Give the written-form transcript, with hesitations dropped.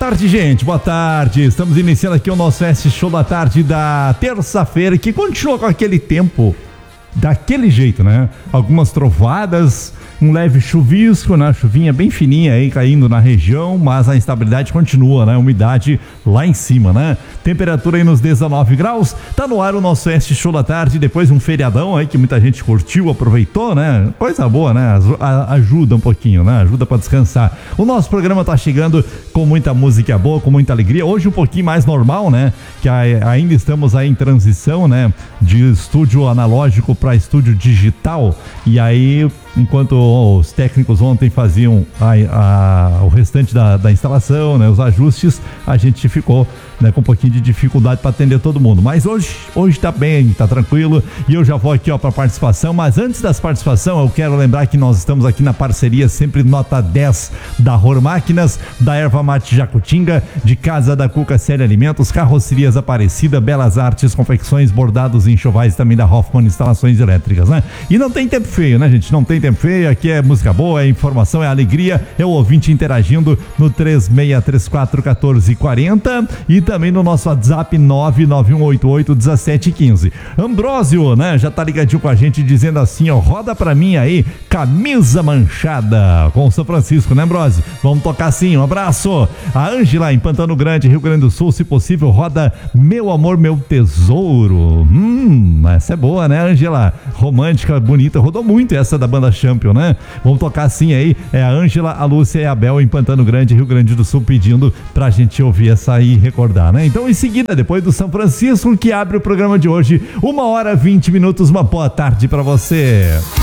tarde, gente, boa tarde. Estamos iniciando aqui o nosso S Show da tarde da terça-feira, que continua com aquele tempo, daquele jeito, né? Algumas trovoadas, um leve chuvisco, né? Chuvinha bem fininha aí caindo na região, mas a instabilidade continua, né? Umidade lá em cima, né? Temperatura aí nos 19 graus. Tá no ar o nosso S Show da tarde, depois um feriadão aí que muita gente curtiu, aproveitou, né? Coisa boa, né? Ajuda um pouquinho, né? Ajuda pra descansar. O nosso programa tá chegando com muita música boa, com muita alegria. Hoje um pouquinho mais normal, né? Que ainda estamos aí em transição, né? De estúdio analógico para estúdio digital. E aí, enquanto os técnicos ontem faziam o restante da instalação, né, os ajustes, a gente ficou, né, com um pouquinho de dificuldade para atender todo mundo. Mas hoje tá bem, tá tranquilo, e eu já vou aqui, ó, para participação. Mas antes das participação, eu quero lembrar que nós estamos aqui na parceria sempre nota 10 da Ror Máquinas, da Erva Mate Jacutinga, de Casa da Cuca Série Alimentos, Carrocerias Aparecida, Belas Artes, Confecções, Bordados e Enxovais, também da Hoffman Instalações Elétricas, né? E não tem tempo feio, né, gente? Não tem tempo feio, aqui é música boa, é informação, é alegria, é o ouvinte interagindo no 36341440 e também no nosso WhatsApp 991881715. Ambrósio, né, já tá ligadinho com a gente dizendo assim, ó, roda pra mim aí, Camisa Manchada, com o São Francisco, né, Ambrósio? Vamos tocar sim, um abraço. A Ângela em Pantano Grande, Rio Grande do Sul, se possível, roda Meu Amor, Meu Tesouro. Essa é boa, né, Ângela? Romântica, bonita, rodou muito essa da banda Champion, né? Vamos tocar assim aí, é a Ângela, a Lúcia e a Bel em Pantano Grande, Rio Grande do Sul, pedindo pra gente ouvir essa aí e recordar, né? Então, em seguida, depois do São Francisco, que abre o programa de hoje, 1h20, uma boa tarde pra você.